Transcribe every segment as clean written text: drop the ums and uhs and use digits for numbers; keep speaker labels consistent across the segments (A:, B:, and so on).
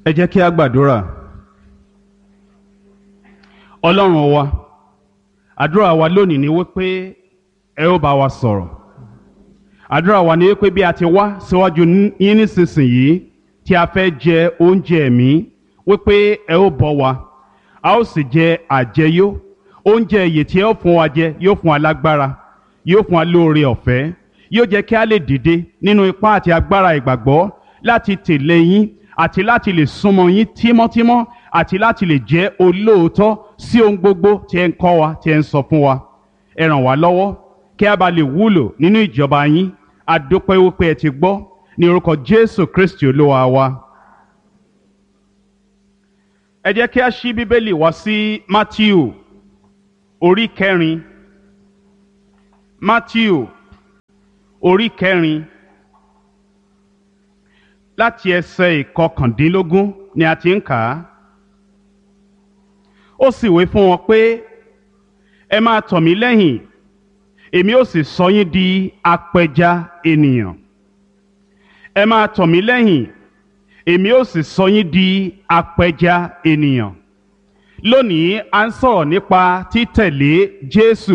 A: Ẹ jẹ́ kí a gbàdúrà. Ọlọ́run wa, àdúrà wa lónìí ni wípé ẹ ó bá wa sọ̀rọ̀. Àdúrà wa ni wípé bí a ti wá síwájú yín nísinsìnyí tí a fẹ́ jẹ oúnjẹ ẹ̀mí, wípé ẹ ó bọ́ wa, a ó sì jẹ àjẹyó. Oúnjẹ ìyè tí ẹ ó fún wa jẹ yóò fún wa lágbára, yóò fún wa lóore ọ̀fẹ́, yóò jẹ́ kí a lè dìde nínú ipá àti agbára ìgbàgbọ́ láti tẹ̀lé yín àti láti lè súnmọ́ yín tímọ́tímọ́ àti láti lè jẹ́ olóòótọ́ sí ohun gbogbo tí ẹ ń kọ́ wa, tí ẹ ń sọ fún wa. Ẹ ràn wá lọ́wọ́ kí a bá lè wúlò nínú ìjọba yín. A dúpẹ́ wípé ẹ ti gbọ́ ní orúkọ Jésù Kristi Olúwa wa. Ẹ jẹ́ kí a ṣí Bíbélì wá sí Mátíù orí kẹrin. Mátíù orí kẹrin láti ẹsẹ̀ ìkọkàndínlógún ni a ti ń kà á. Ó sì wí fún wọn pé ẹ máa tọ̀ mí lẹ́yìn, èmi ó sì sọ yín di apẹja ènìyàn. Ẹ máa tọ̀ mí lẹ́yìn, èmi ó sì sọ yín di apẹja ènìyàn. Lónìí a ń sọ̀rọ̀ nípa títẹ̀lé Jésù.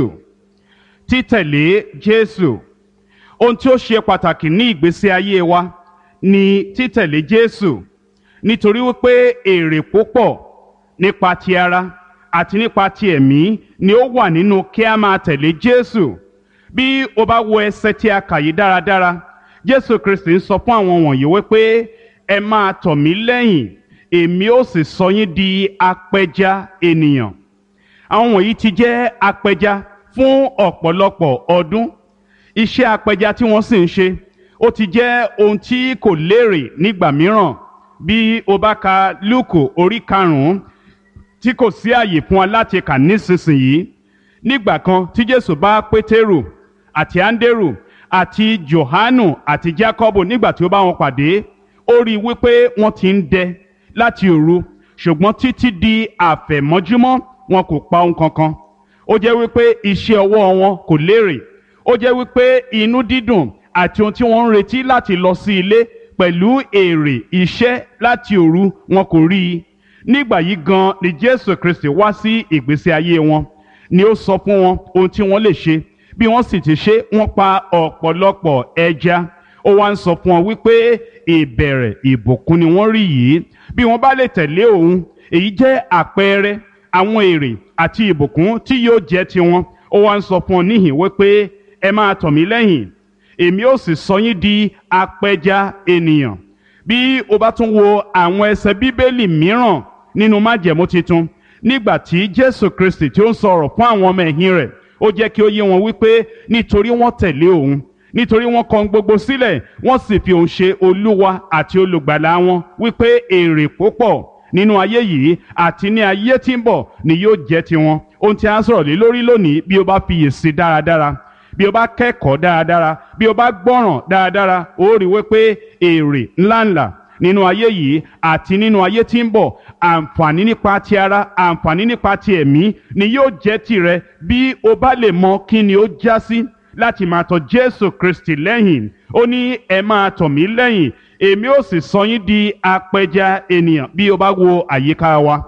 A: Títẹ̀lé Jésù. Ohun tí ó ṣe pàtàkì ní ìgbésí ayé wa ni títẹ̀lé Jésù, nítorí wípé èrè púpọ̀ nípa ti ara àti nípa ti ẹ̀mí ni ó wà nínú kí a máa tẹ̀lé Jésù. Bí o bá wo ẹsẹ̀ tí a kà yìí dáradára, Jésù Kristi ń sọ fún àwọn wọ̀nyí wípé ẹ máa tọ̀ mí lẹ́yìn, èmi ó sì sọ yín di apẹja ènìyàn. Àwọn wọ̀nyí ti jẹ́ apẹja fún ọ̀pọ̀lọpọ̀ ọdún. Iṣẹ́ apẹja tí wọ́n sì ń ṣe ó ti jẹ́ ohun tí kò lérè nígbà mìíràn. Bí o bá ka Lúùkù orí karùn-ún tí kò sí àyè fún wa láti kà nísinsìnyí, nígbà kan tí Jésù bá Pétérù àti Áńdérù àti Jòhánù àti Jákọ́bù nígbà tí ó bá wọn pàdé, ó rí i wípé wọ́n ti ń dẹ láti òru, ṣùgbọ́n títí di àfẹ̀mọ́júmọ́ wọn kò pa ohun kankan. Ó jẹ́ wípé iṣẹ́ ọwọ́ wọn kò lérè. Ó jẹ́ wípé inú dídùn àti ohun tí wọ́n ń retí láti lọ sí ilé pẹ̀lú èrè iṣẹ́ láti òru wọn kò rí i. Nígbà yìí gan ni Jésù Kristi wá sí ìgbésí ayé wọn, ni ó sọ fún wọn ohun tí wọ́n lè ṣe. Bí wọ́n sì ti ṣe, wọ́n pa ọ̀pọ̀lọpọ̀ ẹja. Ó wá ń sọ fún wọn wípé ìbẹ̀rẹ̀ ìbùkún ni wọ́n rí yìí. Bí wọ́n bá lè tẹ̀lé òun, èyí jẹ́ àpẹẹrẹ àwọn èrè àti ìbùkún tí yóò jẹ́ tiwọn. Ó wá ń sọ fún wọn níhìn wípé ẹ máa tọ̀ mí lẹ́yìn, èmi ó sì sọ yín di apẹja ènìyàn. Bí o bá tún wo àwọn ẹsẹ̀ Bíbélì mìíràn nínú Májẹ̀mú Titun, nígbà tí Jésù Kristi tí ó ń sọ̀rọ̀ fún àwọn ọmọ ẹ̀yìn rẹ̀, ó jẹ́ kí ó yé wọn wípé nítorí wọ́n tẹ̀lé òun, nítorí wọ́n kọ̀ gbogbo sílẹ̀, wọ́n sì fi òun ṣe Olúwa àti Olùgbàlà wọn, wípé èrè púpọ̀ nínú ayé yìí àti ní ayé tí ń bọ̀ ni yóò jẹ́ tiwọn. Ohun tí a ń sọ̀rọ̀ lé lórí lónìí, bí o bá fiyèsí dáradára, bí o bá kẹ́kọ̀ọ́ dáradára, bí o bá gbọ́ràn dáradára, ó rí wípé èrè ńláńlá nínú ayé yìí àti nínú ayé tí ń bọ̀, àǹfààní nípa ti ara, àǹfààní nípa ti ẹ̀mí ni yóò jẹ́ tirẹ̀ bí o bá lè mọ kí ni ó já sí láti máa tọ̀ Jésù Kristi lẹ́yìn. Ó ní ẹ máa tọ̀ mí lẹ́yìn, èmi ó sì sọ yín di apẹja ènìyàn. Bí o bá wo àyíká wa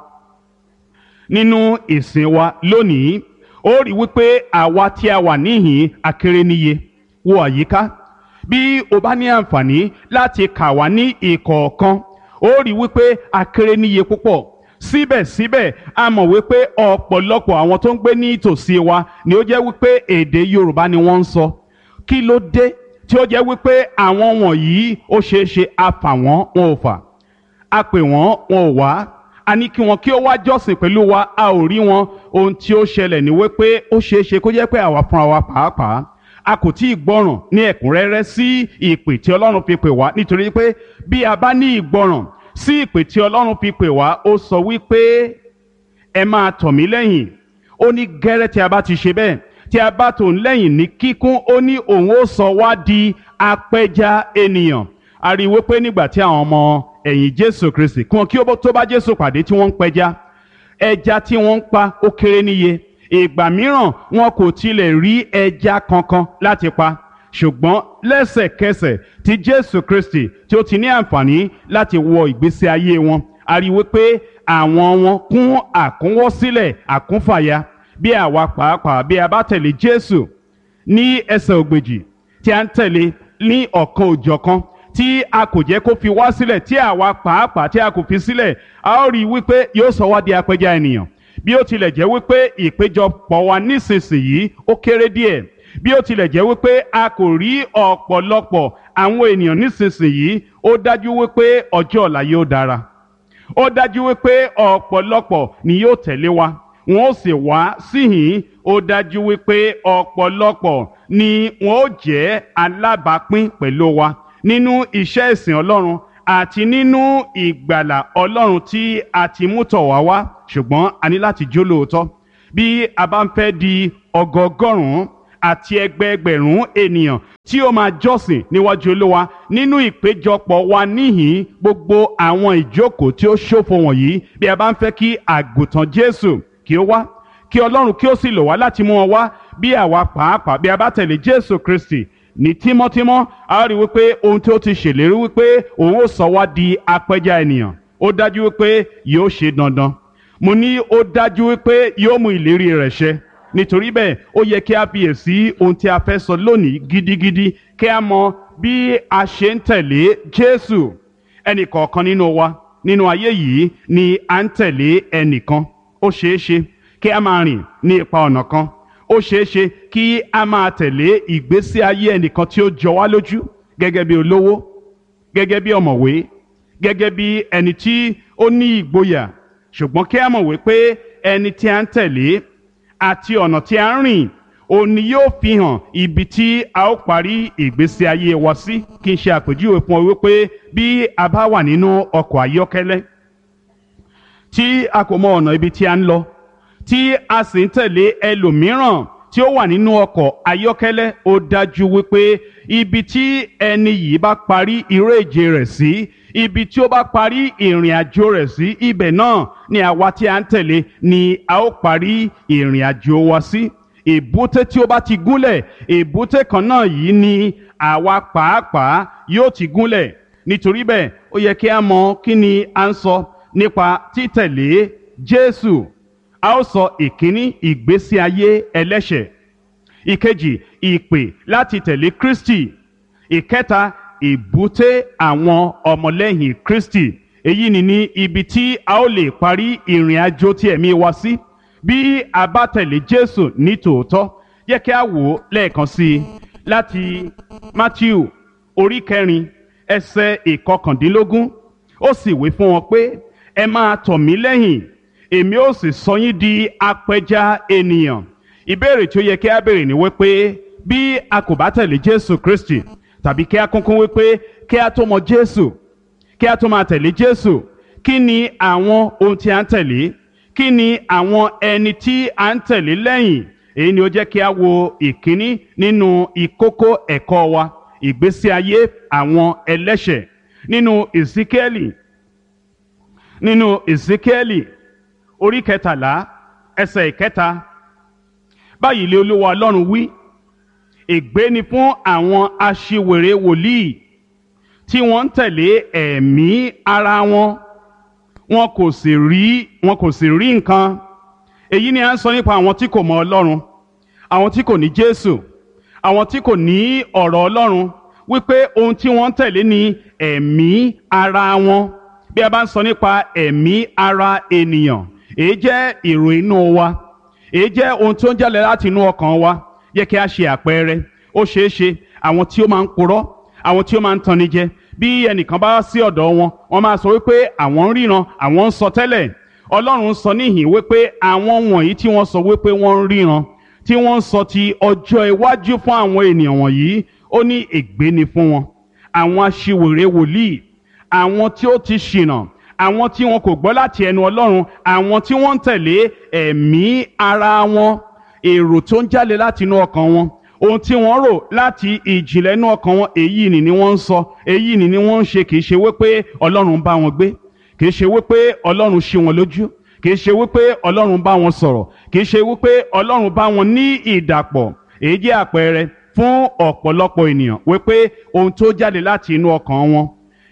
A: nínú ìsìn wa lónìí, ó rí wípé àwa tí a wà níhìn akéré níye. Wo àyíká. Bí o bá ní àǹfààní láti kà wá ní ìkọ̀ọ̀kan, ó rí wípé akéré níye púpọ̀. Síbẹ̀síbẹ̀ a mọ̀ wípé ọ̀pọ̀lọpọ̀ àwọn tó ń gbé ní ìtòsí wa ni ó jẹ́ wípé èdè Yorùbá ni wọ́n ń sọ. Kí ló dé tí ó jẹ́ wípé àwọn wọ̀nyí ó ṣeé ṣe a fà wọ́n, wọn ò fà, a pè wọ́n, wọn ò wá, a ní kí wọn kí ó wá jọ́sìn pẹ̀lú wa, a ò rí wọn. Ohun tí ó ṣẹlẹ̀ ni wípé ó ṣeé ṣe kó jẹ́ pé àwa fúnra wa pàápàá a kò tí ì gbọ́ràn ní ẹ̀kúnrẹ́rẹ́ sí ìpè tí Ọlọ́run fi pè wá, nítorí pé bí a bá ní ìgbọ́ràn sí ìpè tí Ọlọ́run fi pè wá, ó sọ wípé ẹ máa tọ̀ mí lẹ́yìn. Ó ní gẹ́rẹ́ tí a bá ti ṣe bẹ́ẹ̀, tí a bá tò ń lẹ́yìn ní kíkún, ó ní òun ó sọ wá di apẹja ènìyàn. A rí i wípé nígbà tí àwọn ọmọ ẹ̀yìn Jésù Kristi kí wọn kí ó tó bá Jésù pàdé tí wọ́n ń pẹja, ẹja tí wọ́n ń pa ó kéré níye. Ìgbà mìíràn wọn kò tilẹ̀ rí ẹja kankan láti pa, ṣùgbọ́n lẹ́sẹ̀kẹsẹ̀ tí Jésù Kristi tí ó ti ní àǹfààní láti wọ ìgbésí ayé wọn a rí wípé àwọn wọn kún àkúnwọ́sílẹ̀ àkúnfàya bí àwa pàápàá bí a bá tẹ̀lé Jésù ní ẹsẹ̀ ògbèjì tí a ń tẹ̀lé ní ọ̀kan òjọ̀kan tí a kò jẹ́ kó fi wá sílẹ̀ tí àwa pàápàá tí a kò fi sílẹ̀ a ó rí wípé yóò sọ wá di apẹja ènìyàn bí ó tilẹ̀ jẹ́ wípé ìpéjọpọ̀ wa nísinsìnyí ó kéré díẹ̀ bí ó tilẹ̀ jẹ́ wípé a kò rí ọ̀pọ̀lọpọ̀ àwọn ènìyàn nísinsìnyí ó dájú wípé ọjọ́ ọ̀la yóò dára ó dájú wípé ọ̀pọ̀lọpọ̀ ni yóò tẹ̀lé wa wọn ó sì wá síhìn ó dájú wípé ọ̀pọ̀lọpọ̀ ni wọn ó jẹ́ alábàápín pẹ̀lú wa nínú iṣẹ́ ìsìn Ọlọ́run àti nínú ìgbàlà Ọlọ́run tí a ti mú tọ̀ wá wá ṣùgbọ́n a ní láti jó lóòótọ́ bí a bá ń fẹ́ di ọgọgọ́rùn-ún àti ẹgbẹẹgbẹ̀rún ènìyàn tí ó máa jọ́sìn níwájú Olúwa nínú ìpéjọpọ̀ wa níhìn gbogbo àwọn ìjókòó tí ó ṣófo wọ̀nyí bí a bá ń fẹ́ kí àgùntàn Jésù kí ó wá kí Ọlọ́run kí ó sì lò wá láti mú wọn wá bí àwa pàápàá bí a bá tẹ̀lé Jésù Kristi ní tímọ́tímọ́ a rí wípé ohun tí ó ti ṣèlérí wípé òun ó sọ wá di apẹja ènìyàn ó dájú wípé yóò ṣe dandan mo ní ó dájú wípé yóò mú ìlérí rẹ̀ ṣẹ nítorí bẹ́ẹ̀ ó yẹ kí a fiyèsí ohun tí a fẹ́ sọ lónìí gidigidi kí a mọ bí a ṣe ń tẹ̀lé Jésù ẹnìkọ̀ọ̀kan nínú wa nínú ayé yìí ni à ń tẹ̀lé ẹnìkan ó ṣeé ṣe kí a máa rìn ní ipa ọ̀nà kan ó ṣeé ṣe kí a máa tẹ̀lé ìgbésí ayé ẹnìkan tí ó jọ wá lójú gẹ́gẹ́ bí olówó gẹ́gẹ́ bí ọ̀mọ̀wé gẹ́gẹ́ bí ẹni tí ó ní ìgboyà ṣùgbọ́n kí a mọ̀ wípé ẹni tí a ń tẹ̀lé àti ọ̀nà tí a ń rìn òun ni yóò fi hàn ibi tí a ó parí ìgbésí ayé wa sí kí n ṣe àpèjúwe fún ọ wípé bí a bá wà nínú ọkọ̀ ayọ́kẹ́lẹ́ tí a kò mọ ọ̀nà ibi tí a ń lọ tí a sì ń tẹ̀lé ẹlòmíràn tí ó wà nínú ọkọ̀ ayọ́kẹ́lẹ́ ó dájú wípé ibi tí ẹni yìí bá parí eré ìje rẹ̀ sí ibi tí ó bá parí ìrìn àjò rẹ̀ sí ibẹ̀ náà ni àwa tí a ń tẹ̀lé ni a ó parí ìrìn àjò wa sí èbúté tí ó bá ti gúnlẹ̀ èbúté kan náà yìí ni àwa pàápàá yóò ti gúnlẹ̀ nítorí bẹ́ẹ̀ ó yẹ kí a mọ kí ni a ń sọ nípa títẹ̀lé Jésù a ó sọ ìkíní ìgbésí ayé ẹlẹ́ṣẹ̀ ìkejì ìpè láti tẹ̀lé Kristi ìkẹta ìbúté àwọn ọmọlẹ́yìn Kristi èyí ni ní ibi tí a ó lè parí ìrìn àjò tí ẹ̀mí wa sí bí a bá tẹ̀lé Jésù ní tòótọ́ yẹ kí a wò ó lẹ́ẹ̀kan sí i láti Mátíù orí 4 ẹsẹ̀ 19 ó sì wí fún wọn pé ẹ máa tọ̀ mí lẹ́yìn èmi ó sì sọ yín di apẹja ènìyàn ìbéèrè tí ó yẹ kí a béèrè ni wípé bí a kò bá tẹ̀lé Jésù Kristi tàbí kí a kúnkún wípé kí a tó mọ Jésù kí a tó máa tẹ̀lé Jésù kí ni àwọn ohun tí a ń tẹ̀lé kí ni àwọn ẹni tí a ń tẹ̀lé lẹ́yìn èyí ni ó jẹ́ kí a wo ìkíní nínú ìkókó ẹ̀kọ́ wa ìgbésí ayé àwọn ẹlẹ́ṣẹ̀ nínú Èsíkíẹ́lì orí 13 ẹsẹ̀ 1 báyìí lé Olúwa Ọlọ́run wí ègbé ni fún àwọn aṣiwèrè wòlíì tí wọ́n ń tẹ̀lé ẹ̀mí ara wọn kò sì rí nǹkan èyí ni a ń sọ nípa àwọn tí kò mọ Ọlọ́run àwọn tí kò ní Jésù àwọn tí kò ní ọ̀rọ̀ Ọlọ́run wípé ohun tí wọ́n ń tẹ̀lé ni ẹ̀mí ara wọn bí a bá ń sọ nípa ẹ̀mí ara ènìyàn èyí jẹ́ èrò inú wa èyí jẹ́ ohun tí ó ń jáde láti inú ọkàn wa yẹ kí a ṣe àpẹẹrẹ ó ṣeé ṣe àwọn tí ó máa ń purọ́ àwọn tí ó máa ń tanni jẹ bí ẹnìkan bá sí ọ̀dọ̀ wọn wọ́n máa sọ wípé àwọn ń ríran àwọn ń sọ tẹ́lẹ̀ Ọlọ́run sọ níhìn wípé àwọn wọ̀nyí tí wọ́n sọ wípé wọ́n ń ríran tí wọ́n ń sọ ti ọjọ́ iwájú fún àwọn ènìyàn wọ̀nyí ó ní ègbé ni fún wọn àwọn aṣiwèrè wòlíì àwọn tí ó ti ṣìnà àwọn tí wọn kò gbọ́ láti ẹnu Ọlọ́run àwọn tí wọ́n ń tẹ̀lé ẹ̀mí ara wọn èrò tó ń jáde láti inú ọkàn wọn ohun tí wọ́n rò láti ìjìnlẹ̀ inú ọkàn wọn èyí ni wọ́n ń sọ èyí ni wọ́n ń ṣe kìí ṣe wípé Ọlọ́run bá wọn gbé kìí ṣe wípé Ọlọ́run ṣí wọn lójú kìí ṣe wípé Ọlọ́run bá wọn sọ̀rọ̀ kìí ṣe wípé Ọlọ́run bá wọn ní ìdàpọ̀ èyí jẹ́ àpẹẹrẹ fún ọ̀pọ̀lọpọ̀ ènìyàn wípé ohun tó jáde láti inú ọkàn wọn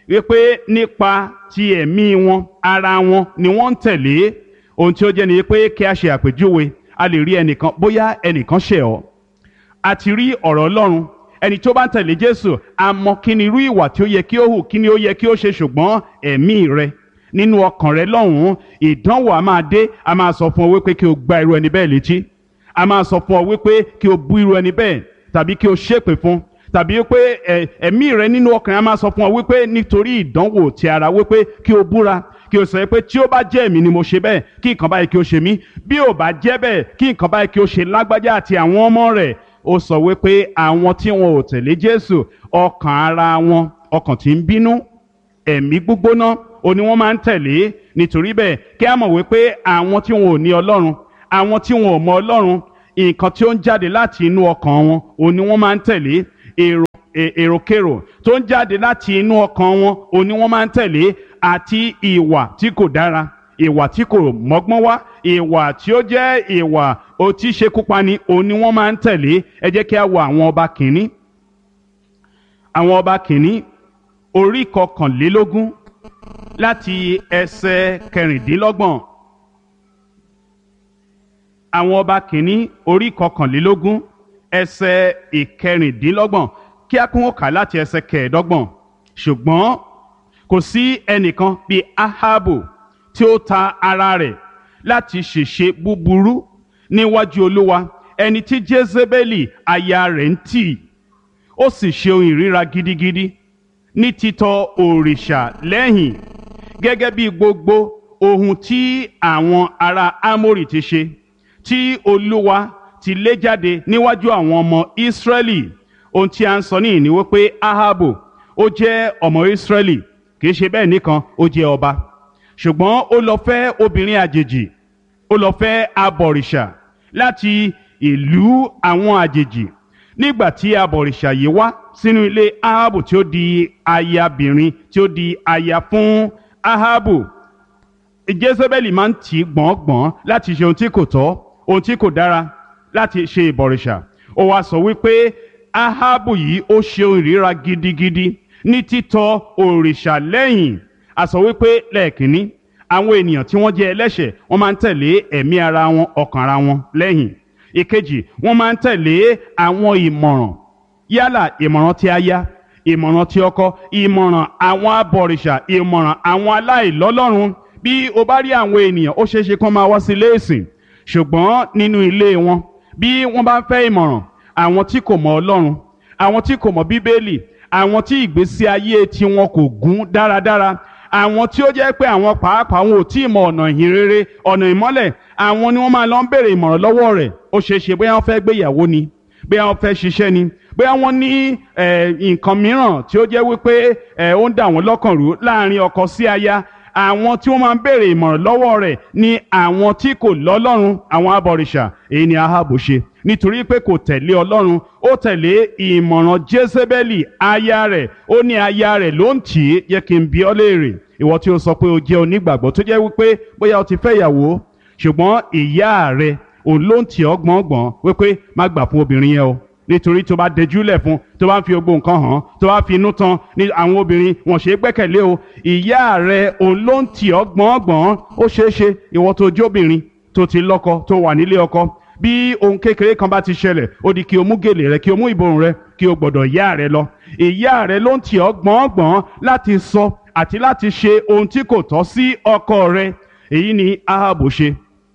A: wípé nípa ti ẹ̀mí wọn ara wọn ni wọ́n ń tẹ̀lé. Ohun tí ó jẹ́ ni pé kí a ṣe àpèjúwe, a lè rí ẹnìkan, bóyá ẹnìkan ṣẹ̀ ọ́, a ti rí ọ̀rọ̀ Ọlọ́run, ẹni tó bá ń tẹ̀lé Jésù a mọ kí ni irú ìwà tí ó yẹ kí ó hù, kí ni ó yẹ kí ó ṣe, ṣùgbọ́n ẹ̀mí rẹ nínú ọkàn rẹ lọ́hùn-ún, ìdánwò a máa dé, a máa sọ fún ọ wípé kí o gbá irú ẹni bẹ́ẹ̀ létí, a máa sọ fún ọ wípé kí o bú irú ẹni bẹ́ẹ̀, tàbí kí o ṣépè fún, tàbí pé ẹ̀mí rẹ nínú ọkàn rẹ a máa sọ fún ọ wípé nítorí ìdánwò ti ara wípé kí o búra, kí o sọ pé tí ó bá jẹ́ èmi ni mo ṣe bẹ́ẹ̀, kí nǹkan báyìí kí o ṣe mí, bí ò bá jẹ́ bẹ́ẹ̀ kí nǹkan báyìí kí o ṣe lágbájá àti àwọn ọmọ rẹ̀. Ó sọ wípé àwọn tí wọn ò tẹ̀lé Jésù, ọkàn ara wọn, ọkàn tí ń bínú, ẹ̀mí gbígbóná, ó ní wọ́n máa ń tẹ̀lé. Nítorí bẹ́ẹ̀ kí a mọ̀ wípé àwọn tí wọn ò ní Ọlọ́run, àwọn tí wọn ò mọ Ọlọ́run, nǹkan tí ó ń jáde láti inú ọkàn wọn, ó ní wọ́n máa ń tẹ̀lé. Èròkérò tó ń jáde láti inú ọkàn wọn, ó ní wọ́n máa ń tẹ̀lé. Àti ìwà tí kò dára, ìwà tí kò mọ́gbọ́n wá, ìwà tí ó jẹ́ ìwà tí ṣekúpani, ó ní wọ́n máa ń tẹ̀lé. Ẹ jẹ́ kí a wo àwọn ọba kìíní, àwọn ọba kìíní orí 21 láti ẹsẹ̀ 26. Àwọn ọba kìíní orí 21 ẹsẹ̀ 26, kí a kún kà láti ẹsẹ̀ 25. Ṣùgbọ́n kò sí ẹnìkan bí Ahabu tí ó ta ara rẹ̀ láti ṣèṣe búburú níwájú Olúwa, ẹni tí Jezebeli aya rẹ̀ ń tì, ó sì ṣe ohun ìríra gidigidi ní títọ̀ òrìṣà lẹ́yìn, gẹ́gẹ́ bí gbogbo ohun tí àwọn ará Amórì ti ṣe, tí Olúwa ti lé jáde níwájú àwọn ọmọ Ísírẹ́lì. Ohun tí a ń sọ níhìn ni wípé Ahabu ó jẹ́ ọmọ Ísírẹ́lì, kìí ṣe bẹ́ẹ̀ nìkan, ó jẹ́ ọba, ṣùgbọ́n ó lọ fẹ́ obìnrin àjèjì, ó lọ fẹ́ abọ̀rìṣà láti ìlú àwọn àjèjì. Nígbà tí abọ̀rìṣà yìí wá sínú ilé Ahabu, tí ó di ayabìnrin, tí ó di aya fún Ahabu, Jezebeli máa ń tì gbọ̀ngbọ̀n láti ṣe ohun tí kò tọ́, ohun tí kò dára, láti ṣe ìbọ̀rìṣà. Ó wá sọ wípé Ahabu yìí ó ṣe ohun ìríra gidigidi ní títọ̀ òrìṣà lẹ́yìn. A sọ wípé lẹ́ẹ̀kínní, àwọn ènìyàn tí wọ́n jẹ́ ẹlẹ́ṣẹ̀ wọ́n máa ń tẹ̀lé ẹ̀mí ara wọn, ọkàn ara wọn lẹ́yìn. Ìkejì, wọ́n máa ń tẹ̀lé àwọn ìmọ̀ràn, yálà ìmọ̀ràn ti aya, ìmọ̀ràn ti ọkọ, ìmọ̀ràn àwọn abọ̀rìṣà, ìmọ̀ràn àwọn aláìlọ́lọ́run. Bí o bá rí àwọn ènìyàn, ó ṣeé ṣe kán máa wá sí ilé ìsìn, ṣùgbọ́n nínú ilé wọn, bí wọ́n bá ń fẹ́ ìmọ̀ràn, àwọn tí kò mọ Ọlọ́run, àwọn tí kò mọ Bíbélì, àwọn tí ìgbésí ayé tí wọn kò gún dáradára, àwọn tí ó jẹ́ pé àwọn pàápàá wọn ò tí ì mọ ọ̀nà ìhìn rere, ọ̀nà ìmọ́lẹ̀, àwọn ni wọ́n máa lọ ń béèrè ìmọ̀ràn lọ́wọ́ rẹ̀. Ó ṣeé ṣe bóyá wọ́n fẹ́ gbéyàwó ni, bóyá wọ́n fẹ́ ṣiṣẹ́ ni, bóyá wọ́n ní nǹkan mìíràn tí ó jẹ́ wípé ó ń dà wọ́n lọ́kàn rú láàrin ọkọ sí aya. Àwọn tí wọ́n máa ń béèrè ìmọ̀ràn lọ́wọ́ rẹ̀ ni àwọn tí kò lọ́lọ́run, àwọn abọ̀rìṣà. Èyí ni Ahabu ṣe, nítorí pé kò tẹ̀lé Ọlọ́run, ó tẹ̀lé ìmọ̀ràn Jezebeli aya rẹ̀. Ó ní aya rẹ̀ ló ń tì í. Yẹ kí n bi ọ́ léèrè, ìwọ tí ó sọ pé o jẹ́ onígbàgbọ́, tó jẹ́ wípé bóyá o ti fẹ́ ìyàwó, ṣùgbọ́n ìyá rẹ̀ òun ló ń tì ọ́ gbọ̀ngbọ̀n wípé má gbà fún obìnrin yẹn o, nítorí tó bá dẹjúlẹ̀ fún, tó bá ń fi gbogbo nǹkan hàn, tó bá fi inú tán, ní àwọn obìnrin wọn ṣe é gbẹ́kẹ̀lé o. Ìyá rẹ̀ òun ló ń tì ọ́ gbọ̀ngbọ̀n. Ó ṣeé ṣe ìwọ tó jóbìnrin, tó ti lọ́kọ, tó wà nílé ọkọ, bí ohun kékeré kan bá ti ṣẹlẹ̀, ó di kí o mú gèlè rẹ, kí o mú ìborùn rẹ, kí o gbọ́dọ̀ ìyá rẹ lọ. Ìyá rẹ ló ń tì ọ́ gbọ̀ngbọ̀n láti sọ àti láti ṣe ohun tí kò tọ́ sí ọkọ rẹ. Èyí ni Ahabu ṣe.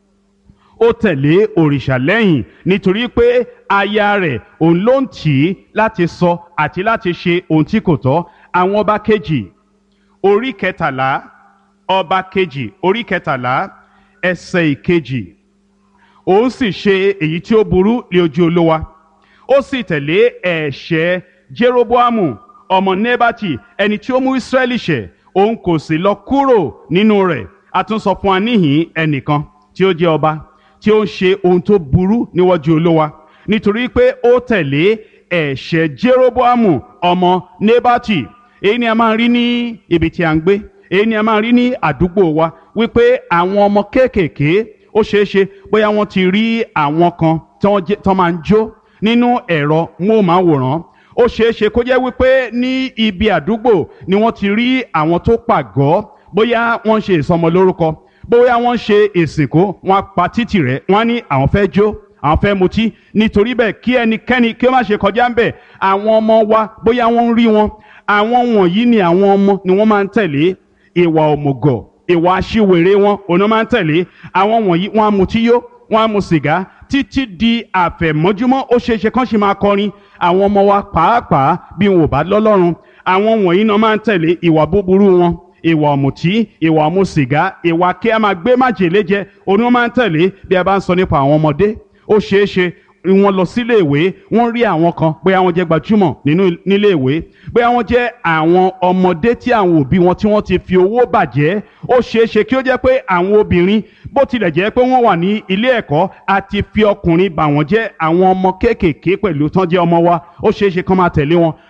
A: Ó tẹ̀lé òrìṣà lẹ́yìn, nítorí pé aya rẹ̀ òun ló ń tì í láti sọ àti láti ṣe ohun tí kò tọ́. Àwọn ọba kejì orí 13, ọba kejì orí 13 ẹsẹ̀ 1. Òun sì ṣe èyí tí ó burú lé ojú Olúwa, ó sì tẹ̀lé ẹ̀ṣẹ̀ Jeroboamu ọmọ Nebati, ẹni tí ó mú Israẹli ṣẹ̀, òun kò sì lọ kúrò nínú rẹ̀. A tún sọ fún wa níhìn ẹnìkan tí ó jẹ́ ọba tí ó ń ṣe ohun tó burú níwájú Olúwa, nítorí pé ó tẹ̀lé ẹ̀ṣẹ̀ Jeroboamu ọmọ Nebati. Èyí ni a máa ń rí ní ibi tí a ń gbé, èyí ni a máa ń rí ní àdúgbò wa, wípé àwọn ọmọ kéékèèké, ó ṣeé ṣe bóyá wọ́n ti rí àwọn kan tó máa ń jó nínú ẹ̀rọ móhùnmáwòrán, ó ṣeé ṣe kó jẹ́ wípé ní ibi àdúgbò ni wọ́n ti rí àwọn tó pàgọ́, bóyá wọ́n ń ṣe ìsọmọlórúkọ, bóyá wọ́n ń ṣe ìsìnkú, wọ́n á pa títì rẹ̀, wọ́n á ní àwọn fẹ́ jó, àwọn fẹ́ mutí. Nítorí bẹ́ẹ̀ kí ẹnikẹ́ni kí ó má ṣe kọjá ń bẹ̀. Àwọn ọmọ wa bóyá wọ́n ń rí wọn, àwọn wọ̀nyí ni àwọn ọmọ ni wọ́n máa ń tẹ̀lé. Ìwà òmùgọ̀, ìwà aṣiwèrè wọn òun máa ń tẹ̀lé. Àwọn wọ̀nyí wọ́n á mutí yó, wọ́n á mu sìgá títí di àfẹ̀mọ́júmọ́. Ó ṣeé ṣe kán ṣe máa kọrin. Àwọn ọmọ wa pàápàá bí wọn ò bá lọ́lọ́run, àwọn wọ̀nyí náà máa ń tẹ̀lé ìwà búburú wọn, ìwà ọ̀mùtí, ìwà ọ̀mù sìgá, ìwà kí a máa gbé májèlé jẹ, òun máa ń tẹ̀lé. Bí a bá ń sọ nípa àwọn ọmọdé, ó ṣeé ṣe wọ́n lọ sílé ìwé, wọ́n rí àwọn kan bóyá wọ́n jẹ́ gbajúmọ̀ nílé ìwé, bóyá wọ́n jẹ́ àwọn ọmọdé tí àwọn òbí wọn tí wọ́n ti fi owó bàjẹ́. Ó ṣeé ṣe kí ó jẹ́ pé àwọn obìnrin, bó tilẹ̀ jẹ́ pé wọ́n wà ní ilé ẹ̀kọ́, àti fi ọkùnrin bà wọ́n jẹ́. Àwọn ọmọ kéékèèké pẹ̀lú tán jẹ́ ọmọ wa, ó ṣeé ṣe kán máa tẹ̀lé wọn.